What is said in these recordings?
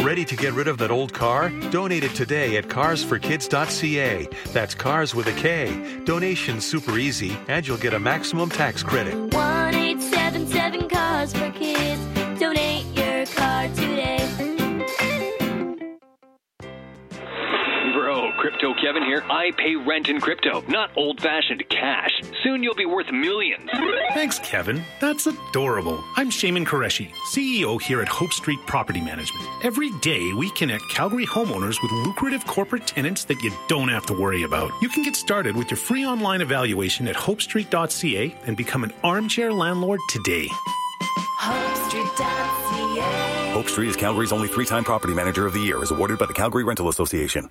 Ready to get rid of that old car? Donate it today at carsforkids.ca. That's cars with a K. Donation's super easy, and you'll get a maximum tax credit. 1-877 Cars for Kids. Donate your car today. Bro, Crypto Kevin here. I pay rent in crypto, not old-fashioned cash. Soon you'll be worth millions. Thanks, Kevin. That's adorable. I'm Shaman Qureshi, CEO here at Hope Street Property Management. Every day, we connect Calgary homeowners with lucrative corporate tenants that you don't have to worry about. You can get started with your free online evaluation at hopestreet.ca and become an armchair landlord today. HopeStreet.ca. Hope Street is Calgary's only 3-time property manager of the year, is awarded by the Calgary Rental Association.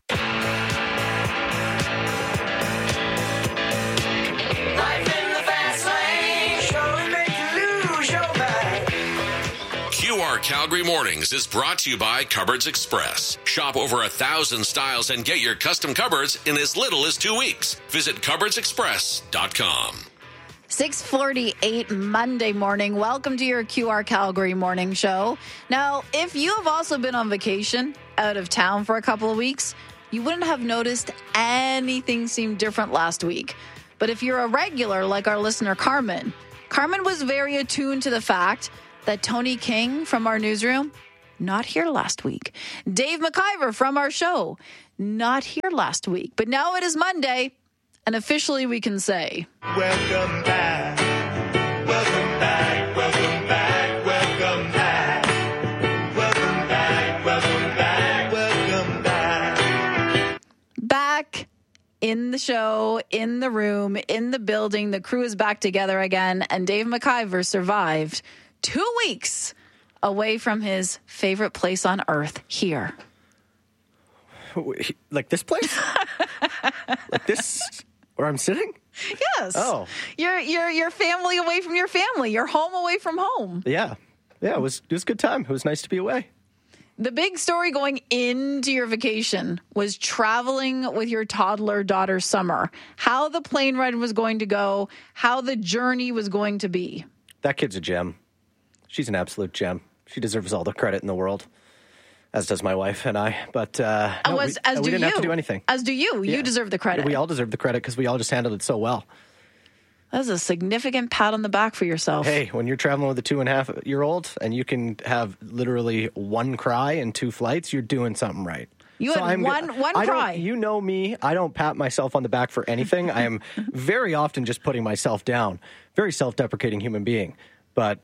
QR Calgary Mornings is brought to you by Cupboards Express. Shop over 1,000 styles and get your custom cupboards in as little as 2 weeks. Visit cupboardsexpress.com. 6:48 Monday morning. Welcome to your QR Calgary morning show. Now, if you have also been on vacation out of town for a couple of weeks, you wouldn't have noticed anything seemed different last week. But if you're a regular like our listener Carmen was very attuned to the fact that Tony King from our newsroom, not here last week. Dave McIver from our show, not here last week. But now it is Monday, and officially we can say, welcome back, welcome back, welcome back, welcome back, welcome back, welcome back, welcome back. Back in the show, in the room, in the building. The crew is back together again, and Dave McIver survived 2 weeks away from his favorite place on earth, here. Like this place? Like this, where I'm sitting? Yes. Oh. Your family away from your family. Your home away from home. Yeah. Yeah, it was a good time. It was nice to be away. The big story going into your vacation was traveling with your toddler daughter, Summer. How the plane ride was going to go, how the journey was going to be. That kid's a gem. She's an absolute gem. She deserves all the credit in the world, as does my wife and I. But we didn't have to do anything. As do you. Yeah. You deserve the credit. We all deserve the credit because we all just handled it so well. That's a significant pat on the back for yourself. Hey, when you're traveling with a 2.5-year-old and you can have literally one cry in 2 flights, you're doing something right. You had one cry. You know me. I don't pat myself on the back for anything. I am very often just putting myself down. Very self-deprecating human being. But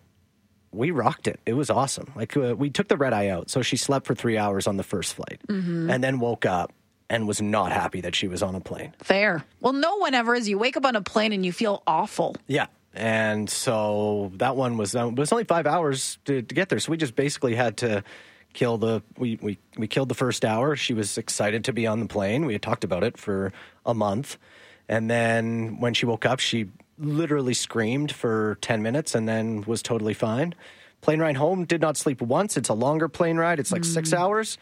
we rocked it. It was awesome. Like we took the red eye out, so she slept for 3 hours on the first flight, and then woke up and was not happy that she was on a plane. Fair. Well, no one ever is. You wake up on a plane and you feel awful. Yeah, and so that one was it was only 5 hours to get there, so we just basically had to kill we killed the first hour. She was excited to be on the plane. We had talked about it for a month, and then when she woke up, she literally screamed for 10 minutes and then was totally fine. Plane ride home, did not sleep once. It's a longer plane ride. It's like 6 hours.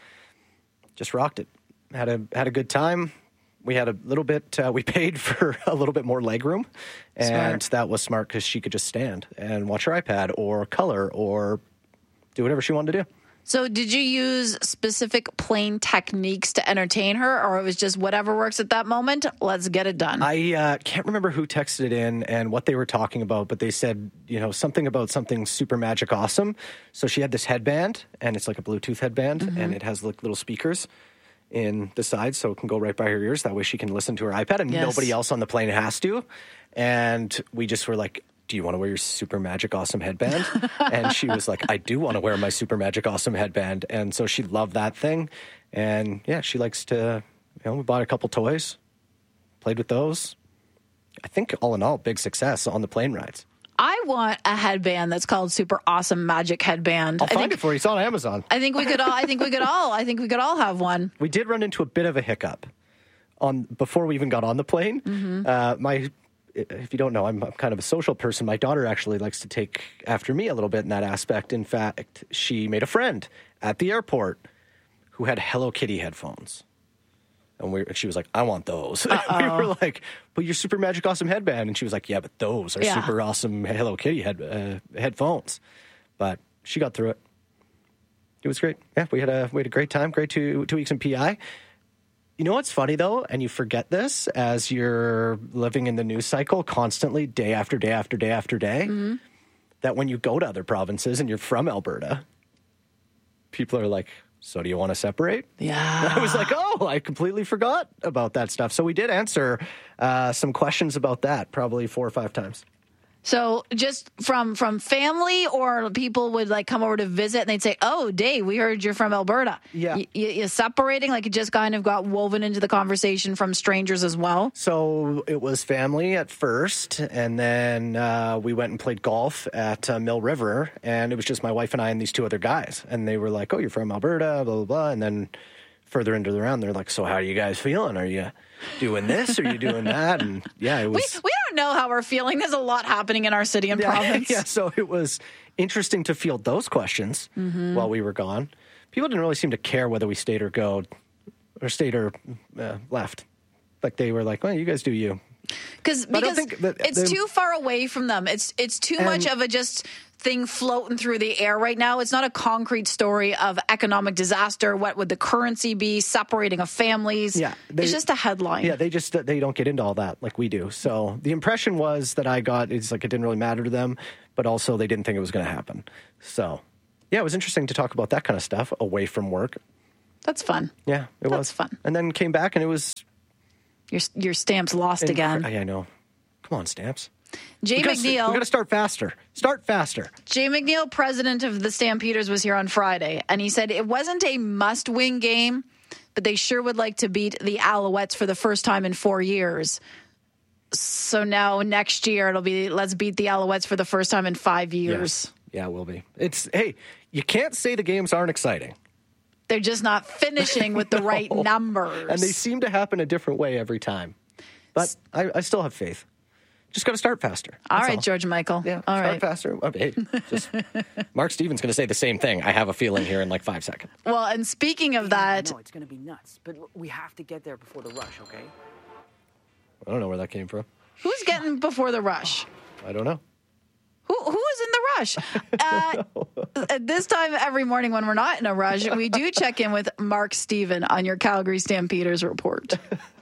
Just rocked it. Had a good time. We had a little bit, we paid for a little bit more legroom. And that was smart because she could just stand and watch her iPad or color or do whatever she wanted to do. So did you use specific plane techniques to entertain her, or it was just whatever works at that moment, let's get it done? I can't remember who texted it in and what they were talking about, but they said, something about something super magic awesome. So she had this headband, and it's like a Bluetooth headband, and it has like little speakers in the sides so it can go right by her ears. That way she can listen to her iPad, and nobody else on the plane has to. And we just were like, do you want to wear your super magic awesome headband? And she was like, I do want to wear my super magic awesome headband. And so she loved that thing. And yeah, she likes to, we bought a couple toys, played with those. I think all in all, big success on the plane rides. I want a headband that's called Super Awesome Magic Headband. I'll find it for you. It's on Amazon. I think we could all have one. We did run into a bit of a hiccup before we even got on the plane. If you don't know, I'm kind of a social person. My daughter actually likes to take after me a little bit in that aspect. In fact, she made a friend at the airport who had Hello Kitty headphones. And she was like, I want those. We were like, but your super magic awesome headband. And she was like, yeah, but those are super awesome Hello Kitty headphones. But she got through it. It was great. Yeah, we had a great time. Great 2 weeks in PI. You know what's funny, though, and you forget this as you're living in the news cycle constantly, day after day after day after day, that when you go to other provinces and you're from Alberta, people are like, so do you want to separate? Yeah. And I was like, oh, I completely forgot about that stuff. So we did answer some questions about that probably 4 or 5 times. So just from family, or people would like come over to visit and they'd say, oh, Dave, we heard you're from Alberta. Yeah. You separating, like it just kind of got woven into the conversation from strangers as well? So it was family at first, and then we went and played golf at Mill River, and it was just my wife and I and these 2 other guys. And they were like, oh, you're from Alberta, blah, blah, blah. And then further into the round, they're like, so how are you guys feeling? Are you doing this? Are you doing that? And yeah, it was... We don't know how we're feeling. There's a lot happening in our city and province. Yeah, so it was interesting to field those questions while we were gone. People didn't really seem to care whether we stayed or left. Like they were like, well, you guys do you. Because it's too far away from them. It's too much of a just thing floating through the air right now. It's not a concrete story of economic disaster. What would the currency be? Separating of families. Yeah, it's just a headline. Yeah, they don't get into all that like we do. So the impression was that I got is like it didn't really matter to them, but also they didn't think it was going to happen. So yeah, it was interesting to talk about that kind of stuff away from work. That's fun. Yeah, was fun. And then came back and it was your Stamps lost again. I know. Come on, Stamps. Jay McNeil. We're going to start faster. Start faster. Jay McNeil, president of the Stampeders, was here on Friday, and he said it wasn't a must-win game, but they sure would like to beat the Alouettes for the first time in 4 years. So now next year it'll be let's beat the Alouettes for the first time in 5 years. Yes. Yeah, it will be. Hey, you can't say the games aren't exciting. They're just not finishing with the right numbers. And they seem to happen a different way every time. But I still have faith. Just got to start faster. All right, George Michael. Yeah, all start right. faster. Hey, Mark Stevens going to say the same thing. I have a feeling here in like 5 seconds. Well, and speaking of that... No, it's going to be nuts. But we have to get there before the rush, okay? I don't know where that came from. Who's getting before the rush? I don't know. Who is in the rush? At this time every morning when we're not in a rush, we do check in with Mark Steven on your Calgary Stampeders report.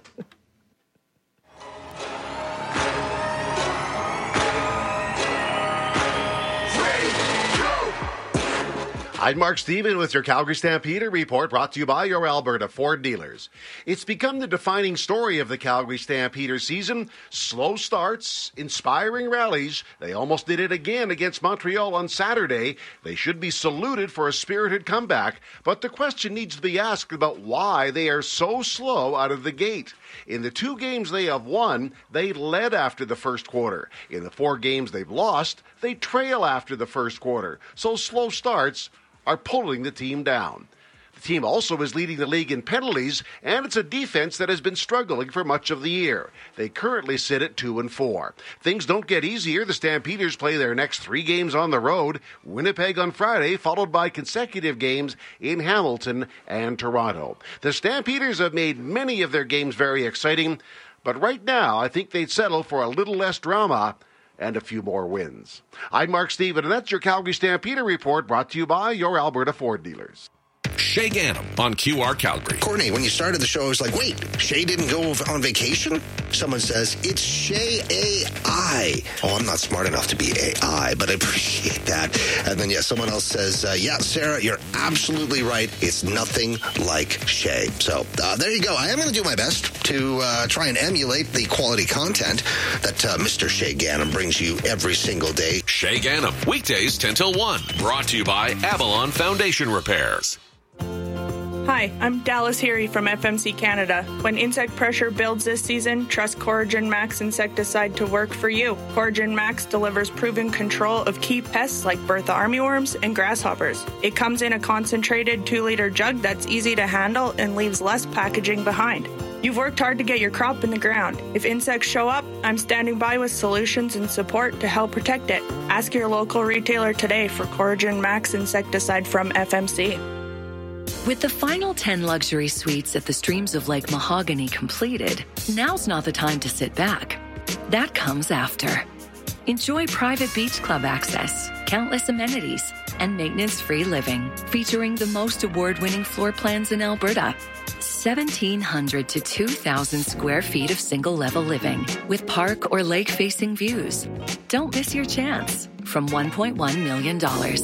I'm Mark Steven with your Calgary Stampeder report, brought to you by your Alberta Ford dealers. It's become the defining story of the Calgary Stampeder season. Slow starts, inspiring rallies. They almost did it again against Montreal on Saturday. They should be saluted for a spirited comeback, but the question needs to be asked about why they are so slow out of the gate. In the 2 games they have won, they led after the first quarter. In the 4 games they've lost, they trail after the first quarter. So slow starts are pulling the team down. The team also is leading the league in penalties, and it's a defense that has been struggling for much of the year. They currently sit at 2-4. Things don't get easier. The Stampeders play their next 3 games on the road. Winnipeg on Friday, followed by consecutive games in Hamilton and Toronto. The Stampeders have made many of their games very exciting, but right now I think they'd settle for a little less drama and a few more wins. I'm Mark Steven, and that's your Calgary Stampeder report, brought to you by your Alberta Ford dealers. Shay Ganem on QR Calgary. Courtney, when you started the show, I was like, wait, Shay didn't go on vacation? Someone says, it's Shay AI. Oh, I'm not smart enough to be AI, but I appreciate that. And then, someone else says, yeah, Sarah, you're absolutely right. It's nothing like Shay. So there you go. I am going to do my best to try and emulate the quality content that Mr. Shay Ganem brings you every single day. Shay Ganem, weekdays 10 till 1. Brought to you by Avalon Foundation Repairs. Hi, I'm Dallas Heary from FMC Canada. When insect pressure builds this season, trust Coragen Max insecticide to work for you. Coragen Max delivers proven control of key pests like Bertha armyworms and grasshoppers. It comes in a concentrated 2-liter jug that's easy to handle and leaves less packaging behind. You've worked hard to get your crop in the ground. If insects show up, I'm standing by with solutions and support to help protect it. Ask your local retailer today for Coragen Max insecticide from FMC. With the final 10 luxury suites at the Streams of Lake Mahogany completed, now's not the time to sit back. That comes after. Enjoy private beach club access, countless amenities, and maintenance-free living, featuring the most award-winning floor plans in Alberta. 1,700 to 2,000 square feet of single-level living with park or lake-facing views. Don't miss your chance. From $1.1 million.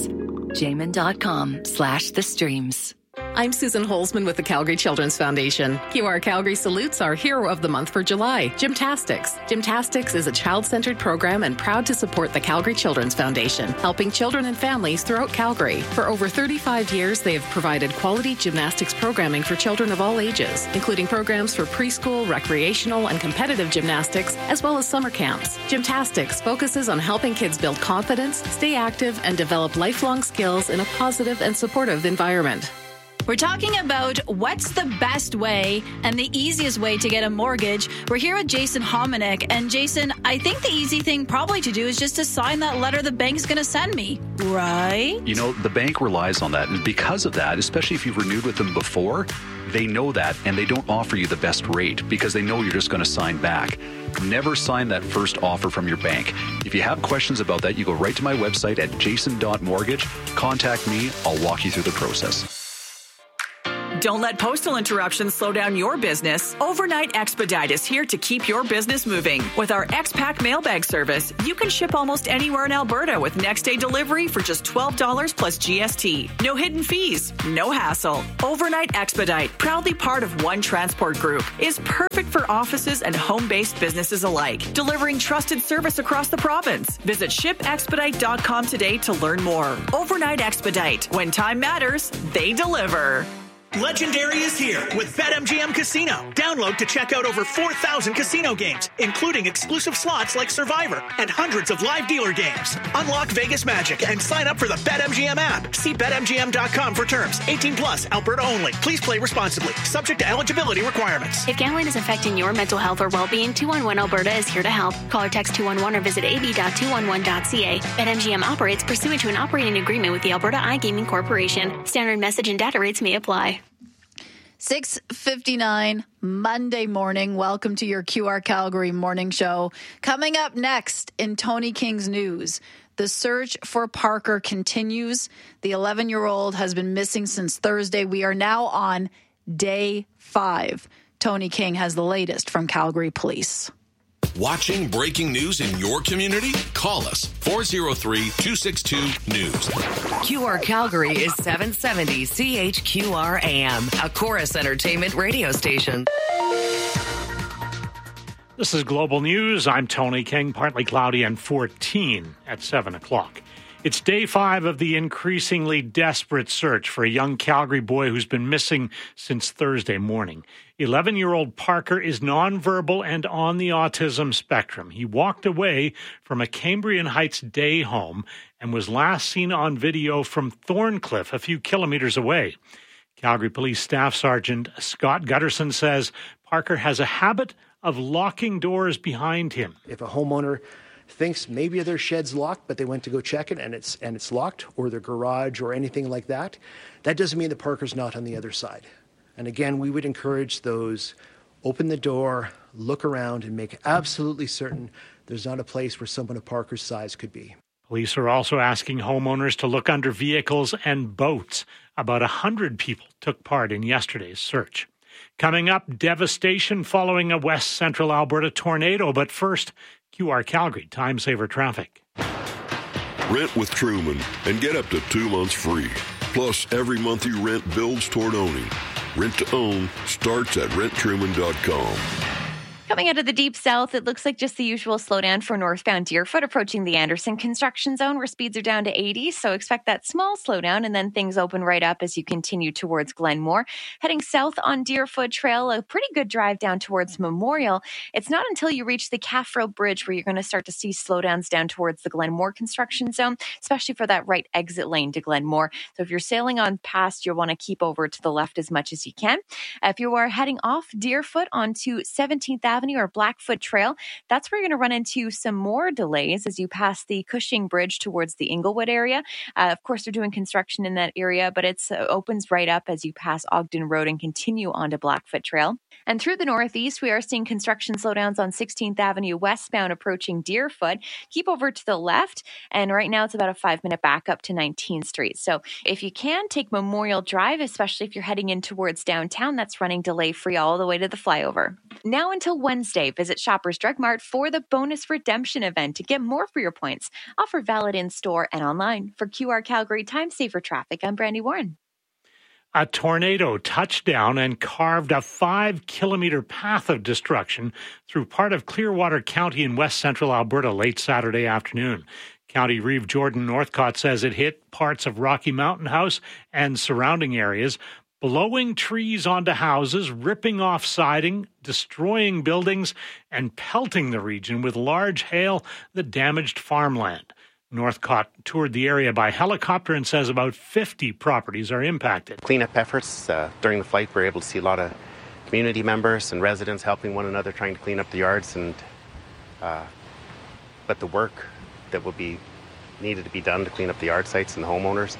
Jamin.com/the streams. I'm Susan Holzman with the Calgary Children's Foundation. QR Calgary salutes our hero of the month for July, Gymtastics. Gymtastics is a child-centered program and proud to support the Calgary Children's Foundation, helping children and families throughout Calgary. For over 35 years, they have provided quality gymnastics programming for children of all ages, including programs for preschool, recreational, and competitive gymnastics, as well as summer camps. Gymtastics focuses on helping kids build confidence, stay active, and develop lifelong skills in a positive and supportive environment. We're talking about what's the best way and the easiest way to get a mortgage. We're here with Jason Hominick. And Jason, I think the easy thing probably to do is just to sign that letter the bank's going to send me, right? You know, the bank relies on that. And because of that, especially if you've renewed with them before, they know that and they don't offer you the best rate because they know you're just going to sign back. Never sign that first offer from your bank. If you have questions about that, you go right to my website at jason.mortgage. Contact me. I'll walk you through the process. Don't let postal interruptions slow down your business. Overnight Expedite is here to keep your business moving. With our X-Pack mailbag service, you can ship almost anywhere in Alberta with next-day delivery for just $12 plus GST. No hidden fees, no hassle. Overnight Expedite, proudly part of One Transport Group, is perfect for offices and home-based businesses alike, delivering trusted service across the province. Visit shipexpedite.com today to learn more. Overnight Expedite. When time matters, they deliver. Legendary is here with BetMGM Casino. Download to check out over 4,000 casino games, including exclusive slots like Survivor and hundreds of live dealer games. Unlock Vegas magic and sign up for the BetMGM app. See BetMGM.com for terms. 18 plus, Alberta only. Please play responsibly. Subject to eligibility requirements. If gambling is affecting your mental health or well-being, 211 Alberta is here to help. Call or text 211 or visit ab.211.ca. BetMGM operates pursuant to an operating agreement with the Alberta iGaming Corporation. Standard message and data rates may apply. 6:59 Monday morning. Welcome to your QR Calgary morning show. Coming up next in Tony King's news, the search for Parker continues. The 11-year-old has been missing since Thursday. We are now on day 5. Tony King has the latest from Calgary Police. Watching breaking news in your community? Call us 403-262-NEWS. QR Calgary is 770 CHQR AM, a Chorus Entertainment radio station. This is Global News. I'm Tony King, partly cloudy and 14 at 7 o'clock. It's day 5 of the increasingly desperate search for a young Calgary boy who's been missing since Thursday morning. 11-year-old Parker is nonverbal and on the autism spectrum. He walked away from a Cambrian Heights day home and was last seen on video from Thorncliffe, a few kilometers away. Calgary Police Staff Sergeant Scott Gutterson says Parker has a habit of locking doors behind him. If a homeowner thinks maybe their shed's locked, but they went to go check it and it's locked, or their garage or anything like that, that doesn't mean that Parker's not on the other side. And again, we would encourage those, open the door, look around, and make absolutely certain there's not a place where someone of Parker's size could be. Police are also asking homeowners to look under vehicles and boats. About 100 people took part in yesterday's search. Coming up, devastation following a West Central Alberta tornado. But first, QR Calgary Time Saver Traffic. Rent with Truman and get up to 2 months free. Plus, every month you rent builds toward owning. Rent to own starts at renttruman.com. Coming out of the deep south, it looks like just the usual slowdown for northbound Deerfoot approaching the Anderson construction zone where speeds are down to 80. So expect that small slowdown and then things open right up as you continue towards Glenmore. Heading south on Deerfoot Trail, a pretty good drive down towards Memorial. It's not until you reach the Caffro Bridge where you're going to start to see slowdowns down towards the Glenmore construction zone, especially for that right exit lane to Glenmore. So if you're sailing on past, you'll want to keep over to the left as much as you can. If you are heading off Deerfoot onto 17th Avenue, Avenue or Blackfoot Trail. That's where you're going to run into some more delays as you pass the Cushing Bridge towards the Inglewood area. Of course, they're doing construction in that area, but it opens right up as you pass Ogden Road and continue onto Blackfoot Trail. And through the northeast, we are seeing construction slowdowns on 16th Avenue westbound approaching Deerfoot. Keep over to the left, and right now it's about a 5-minute backup to 19th Street. So if you can, take Memorial Drive, especially if you're heading in towards downtown. That's running delay-free all the way to the flyover. Now until Wednesday, visit Shoppers Drug Mart for the bonus redemption event to get more for your points. Offer valid in-store and online. For QR Calgary Time Saver Traffic, I'm Brandy Warren. A tornado touched down and carved a 5-kilometer path of destruction through part of Clearwater County in west central Alberta late Saturday afternoon. County Reeve Jordan Northcott says it hit parts of Rocky Mountain House and surrounding areas, blowing trees onto houses, ripping off siding, destroying buildings, and pelting the region with large hail that damaged farmland. Northcott toured the area by helicopter and says about 50 properties are impacted. Cleanup efforts during the flight, we're able to see a lot of community members and residents helping one another, trying to clean up the yards. But the work that will be needed to be done to clean up the yard sites and the homeowners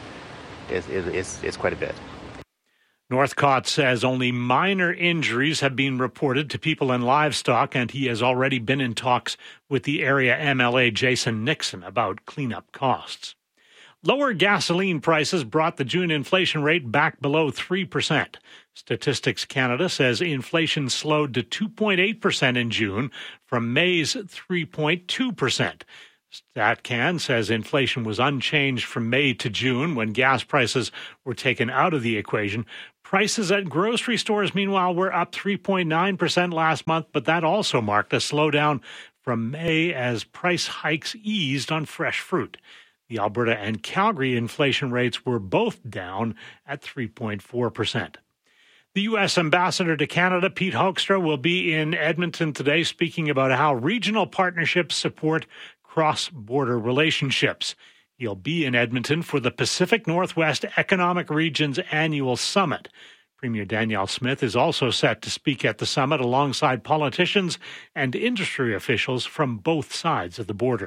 is quite a bit. Northcott says only minor injuries have been reported to people and livestock, and he has already been in talks with the area MLA Jason Nixon about cleanup costs. Lower gasoline prices brought the June inflation rate back below 3%. Statistics Canada says inflation slowed to 2.8% in June from May's 3.2%. StatCan says inflation was unchanged from May to June when gas prices were taken out of the equation. Prices at grocery stores, meanwhile, were up 3.9% last month, but that also marked a slowdown from May as price hikes eased on fresh fruit. The Alberta and Calgary inflation rates were both down at 3.4%. The U.S. Ambassador to Canada, Pete Hoekstra, will be in Edmonton today speaking about how regional partnerships support cross-border relationships. He'll be in Edmonton for the Pacific Northwest Economic Region's annual summit. Premier Danielle Smith is also set to speak at the summit alongside politicians and industry officials from both sides of the border.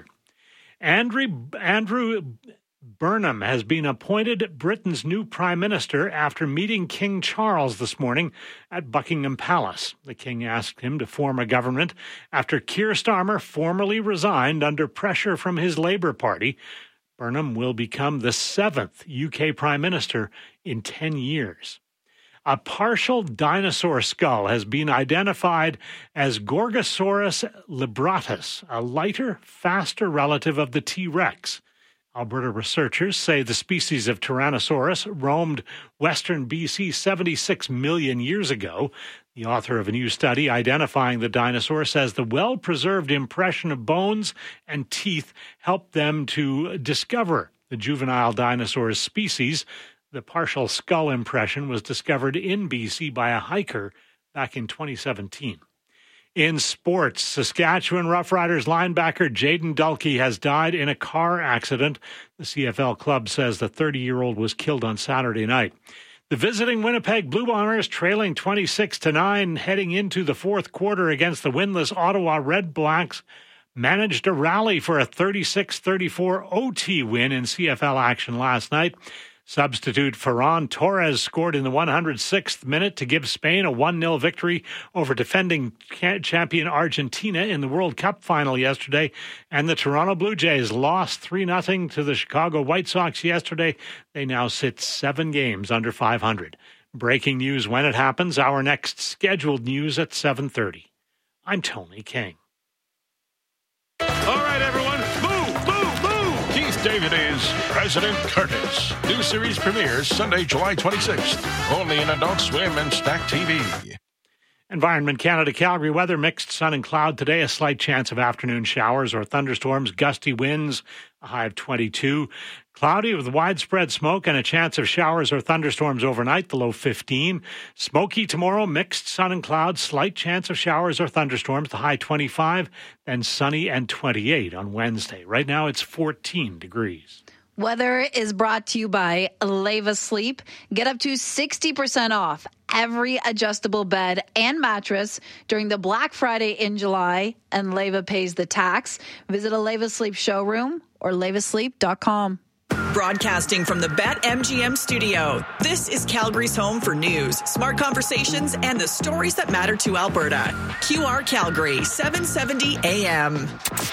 Andrew Burnham has been appointed Britain's new Prime Minister after meeting King Charles this morning at Buckingham Palace. The King asked him to form a government after Keir Starmer formally resigned under pressure from his Labour Party. Burnham will become the 7th UK Prime Minister in 10 years. A partial dinosaur skull has been identified as Gorgosaurus libratus, a lighter, faster relative of the T-Rex. Alberta researchers say the species of Tyrannosaurus roamed western BC 76 million years ago. The author of a new study identifying the dinosaur says the well-preserved impression of bones and teeth helped them to discover the juvenile dinosaur's species. The partial skull impression was discovered in BC by a hiker back in 2017. In sports, Saskatchewan Roughriders linebacker Jaden Dulkey has died in a car accident. The CFL club says the 30-year-old was killed on Saturday night. The visiting Winnipeg Blue Bombers, trailing 26-9, heading into the fourth quarter against the winless Ottawa Red Blacks, managed a rally for a 36-34 OT win in CFL action last night. Substitute Ferran Torres scored in the 106th minute to give Spain a 1-0 victory over defending champion Argentina in the World Cup final yesterday. And the Toronto Blue Jays lost 3-0 to the Chicago White Sox yesterday. They now sit 7 games under 500. Breaking news when it happens. Our next scheduled news at 7:30. I'm Tony King. All right, everyone. Keith David is President Curtis. New series premieres Sunday, July 26th. Only in Adult Swim and Stack TV. Environment Canada Calgary weather, mixed sun and cloud today, a slight chance of afternoon showers or thunderstorms, gusty winds, a high of 22. Cloudy with widespread smoke and a chance of showers or thunderstorms overnight, the low 15. Smoky tomorrow, mixed sun and clouds, slight chance of showers or thunderstorms, the high 25. Then sunny and 28 on Wednesday. Right now it's 14 degrees. Weather is brought to you by Leva Sleep. Get up to 60% off every adjustable bed and mattress during the Black Friday in July, and Leva pays the tax. Visit a Leva Sleep showroom or levasleep.com. Broadcasting from the BetMGM studio, this is Calgary's home for news, smart conversations, and the stories that matter to Alberta. QR Calgary, 770 AM.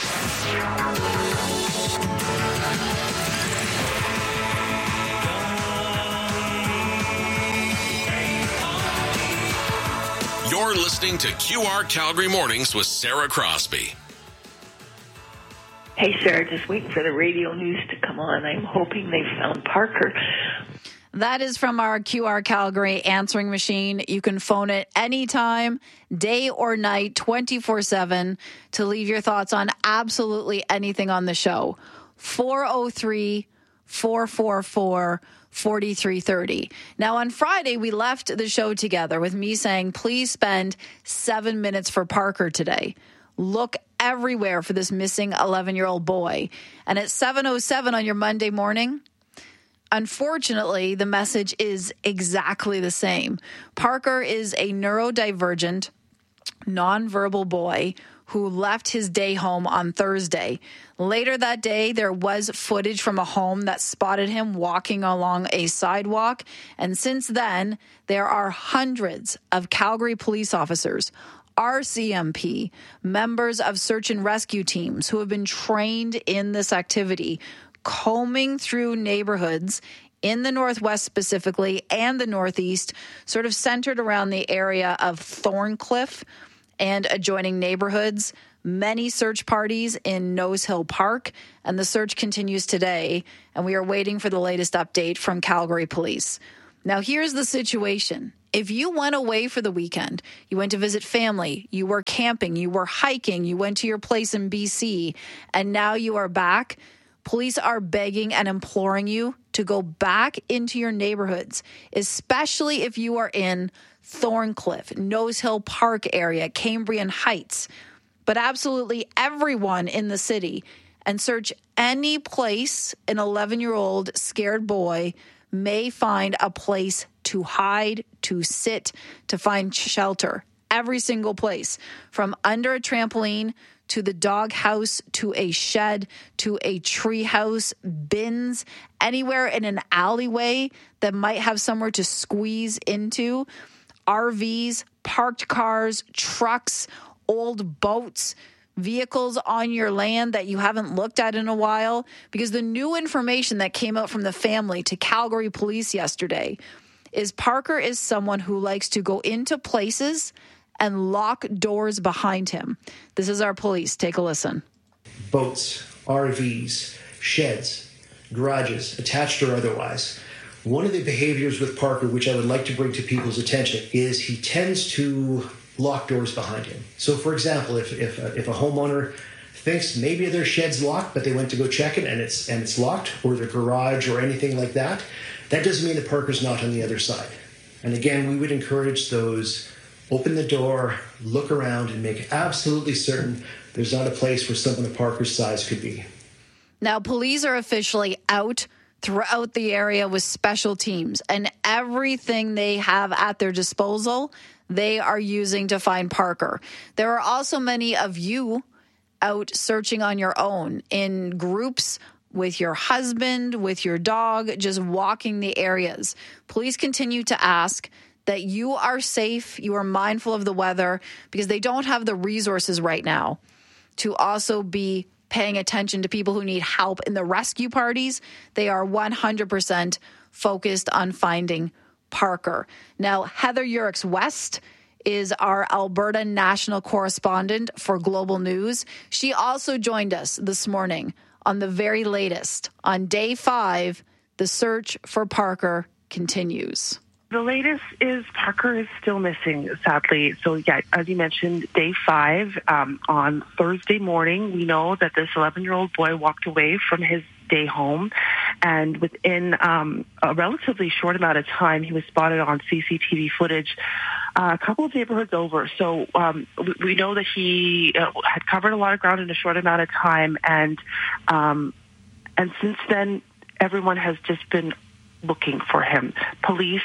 You're listening to QR Calgary Mornings with Sarah Crosby. Hey, Sarah, just waiting for the radio news to come on. I'm hoping they found Parker. That is from our QR Calgary answering machine. You can phone it anytime, day or night, 24/7, to leave your thoughts on absolutely anything on the show. 403-444-4330. Now, on Friday, we left the show together with me saying, please spend 7 minutes for Parker today. Look everywhere for this missing 11-year-old boy. And at 7:07 on your Monday morning, unfortunately, the message is exactly the same. Parker is a neurodivergent, nonverbal boy who left his day home on Thursday. Later that day, there was footage from a home that spotted him walking along a sidewalk. And since then, there are hundreds of Calgary police officers, RCMP, members of search and rescue teams who have been trained in this activity, combing through neighborhoods in the Northwest specifically and the Northeast, sort of centered around the area of Thorncliffe and adjoining neighborhoods. Many search parties in Nose Hill Park, and the search continues today, and we are waiting for the latest update from Calgary Police. Now, here's the situation. If you went away for the weekend, you went to visit family, you were camping, you were hiking, you went to your place in BC, and now you are back, police are begging and imploring you to go back into your neighborhoods, especially if you are in Thorncliffe, Nose Hill Park area, Cambrian Heights, but absolutely everyone in the city, and search any place an 11-year-old scared boy may find a place to hide, to sit, to find shelter. Every single place, from under a trampoline to the doghouse, to a shed, to a tree house, bins, anywhere in an alleyway that might have somewhere to squeeze into, RVs, parked cars, trucks, old boats, vehicles on your land that you haven't looked at in a while, because the new information that came out from the family to Calgary Police yesterday is Parker is someone who likes to go into places and lock doors behind him. This is our police. Take a listen. Boats, RVs, sheds, garages, attached or otherwise. One of the behaviors with Parker, which I would like to bring to people's attention, is he tends to lock doors behind him. So, for example, if a homeowner thinks maybe their shed's locked, but they went to go check it and it's locked, or their garage or anything like that, that doesn't mean that Parker's not on the other side. And again, we would encourage those, open the door, look around, and make absolutely certain there's not a place where someone of Parker's size could be. Now, police are officially out throughout the area with special teams, and everything they have at their disposal, they are using to find Parker. There are also many of you out searching on your own in groups with your husband, with your dog, just walking the areas. Police continue to ask that you are safe, you are mindful of the weather, because they don't have the resources right now to also be paying attention to people who need help in the rescue parties. They are 100% focused on finding Parker. Now, Heather Urix-West is our Alberta national correspondent for Global News. She also joined us this morning on the very latest. On day 5, the search for Parker continues. The latest is Parker is still missing, sadly. So, yeah, as you mentioned, day 5, on Thursday morning, we know that this 11-year-old boy walked away from his day home, and within a relatively short amount of time, he was spotted on CCTV footage a couple of neighborhoods over. So we know that he had covered a lot of ground in a short amount of time, and since then, everyone has just been looking for him. Police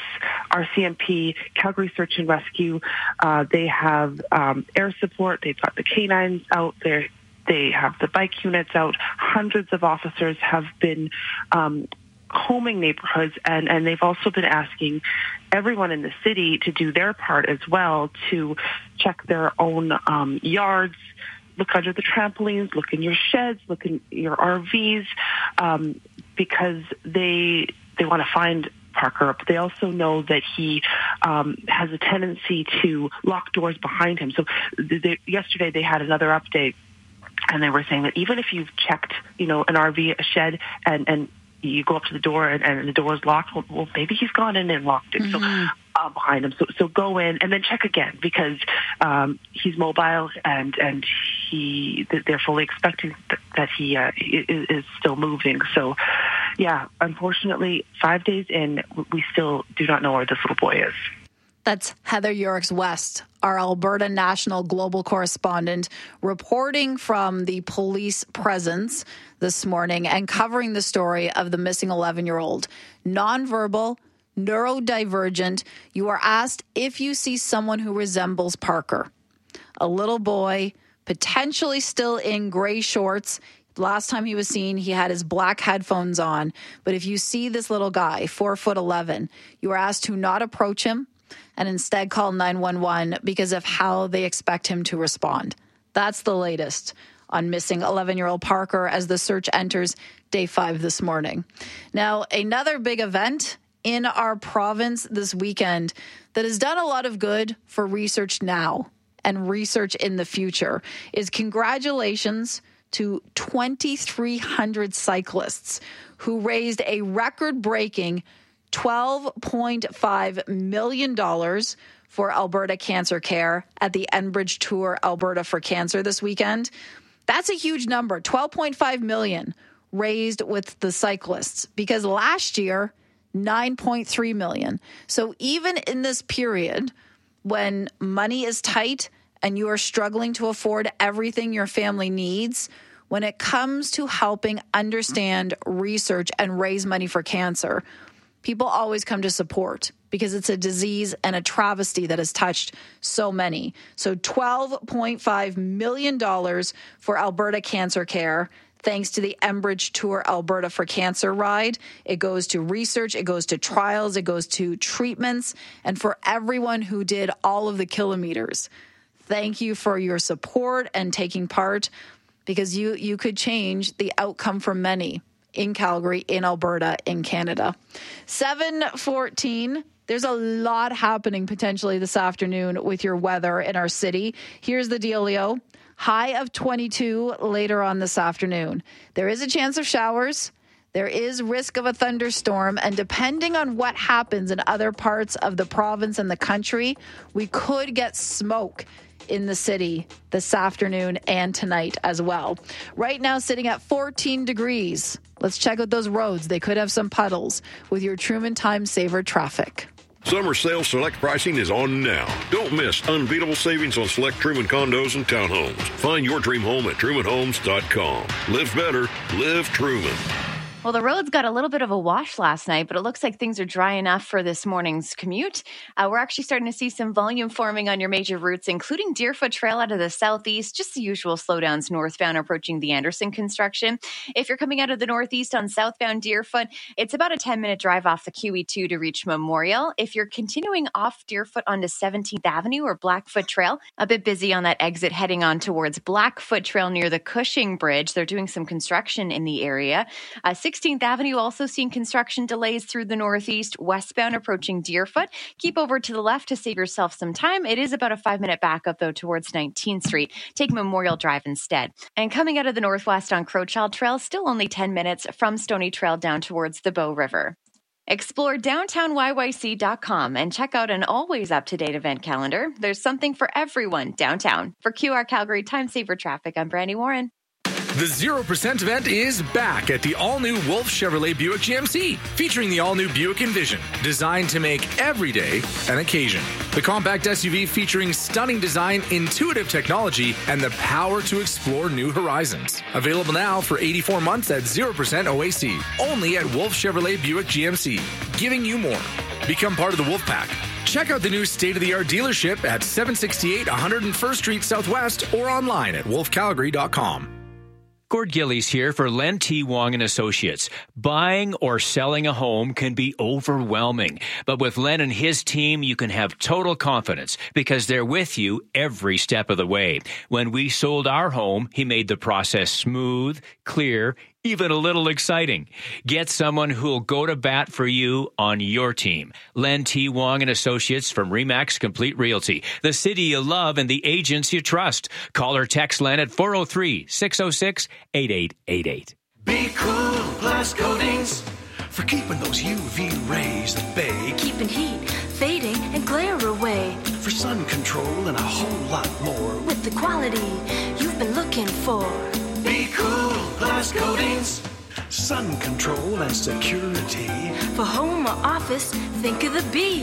RCMP, Calgary Search and Rescue. They have air support. They've got the canines out there. They have the bike units out. Hundreds of officers have been combing neighborhoods, and they've also been asking everyone in the city to do their part as well, to check their own yards, look under the trampolines, look in your sheds, look in your RVs, because they want to find Parker, but they also know that he has a tendency to lock doors behind him. So yesterday they had another update, and they were saying that even if you've checked, an RV, a shed, and you go up to the door and the door is locked, well, maybe he's gone in and locked it. So behind him. So go in and then check again, because he's mobile and they're fully expecting that he is still moving. So, yeah, unfortunately, 5 days in, we still do not know where this little boy is. That's Heather Yerkes-West, our Alberta National Global Correspondent, reporting from the police presence this morning and covering the story of the missing 11-year-old. Nonverbal, neurodivergent. You are asked if you see someone who resembles Parker. A little boy, potentially still in gray shorts. Last time he was seen, he had his black headphones on. But if you see this little guy, 4'11", you are asked to not approach him and instead call 911 because of how they expect him to respond. That's the latest on missing 11-year-old Parker as the search enters day 5 this morning. Now, another big event in our province this weekend that has done a lot of good for research now and research in the future is congratulations to 2,300 cyclists who raised a record-breaking $12.5 million for Alberta Cancer Care at the Enbridge Tour Alberta for Cancer this weekend. That's a huge number, $12.5 million raised with the cyclists, because last year, $9.3 million. So even in this period when money is tight and you are struggling to afford everything your family needs, when it comes to helping understand, research, and raise money for cancer, people always come to support because it's a disease and a travesty that has touched so many. So $12.5 million for Alberta Cancer Care, thanks to the Enbridge Tour Alberta for Cancer ride. It goes to research, it goes to trials, it goes to treatments, and for everyone who did all of the kilometers. Thank you for your support and taking part, because you could change the outcome for many in Calgary, in Alberta, in Canada. 7:14. There's a lot happening potentially this afternoon with your weather in our city. Here's the dealio. High of 22 later on this afternoon. There is a chance of showers. There is risk of a thunderstorm. And depending on what happens in other parts of the province and the country, we could get smoke in the city this afternoon and tonight as well. Right now, sitting at 14 degrees. Let's check out those roads. They could have some puddles with your Truman Time Saver traffic. Summer sale select pricing is on now. Don't miss unbeatable savings on select Truman condos and townhomes. Find your dream home at trumanhomes.com. Live better. Live Truman. Well, the roads got a little bit of a wash last night, but it looks like things are dry enough for this morning's commute. We're actually starting to see some volume forming on your major routes, including Deerfoot Trail out of the southeast, just the usual slowdowns northbound approaching the Anderson construction. If you're coming out of the northeast on southbound Deerfoot, it's about a 10-minute drive off the QE2 to reach Memorial. If you're continuing off Deerfoot onto 17th Avenue or Blackfoot Trail, a bit busy on that exit heading on towards Blackfoot Trail near the Cushing Bridge. They're doing some construction in the area. 16th Avenue also seeing construction delays through the northeast, westbound approaching Deerfoot. Keep over to the left to save yourself some time. It is about a 5-minute backup, though, towards 19th Street. Take Memorial Drive instead. And coming out of the northwest on Crowchild Trail, still only 10 minutes from Stony Trail down towards the Bow River. Explore downtownyyc.com and check out an always up-to-date event calendar. There's something for everyone downtown. For QR Calgary Time Saver Traffic, I'm Brandy Warren. The 0% event is back at the all-new Wolf Chevrolet Buick GMC, featuring the all-new Buick Envision, designed to make every day an occasion. The compact SUV featuring stunning design, intuitive technology, and the power to explore new horizons. Available now for 84 months at 0% OAC, only at Wolf Chevrolet Buick GMC, giving you more. Become part of the Wolfpack. Check out the new state-of-the-art dealership at 768 101st Street Southwest or online at wolfcalgary.com. Gord Gillies here for Len T. Wong and Associates. Buying or selling a home can be overwhelming, but with Len and his team, you can have total confidence because they're with you every step of the way. When we sold our home, he made the process smooth, clear, even a little exciting. Get someone who'll go to bat for you on your team. Len T. Wong and Associates from RE/MAX Complete Realty. The city you love and the agents you trust. Call or text Len at 403-606-8888. Be cool, glass coatings for keeping those UV rays at bay. Keeping heat, fading, and glare away. For sun control and a whole lot more. With the quality you've been looking for. Be cool, glass coatings, sun control and security. For home or office, think of the B.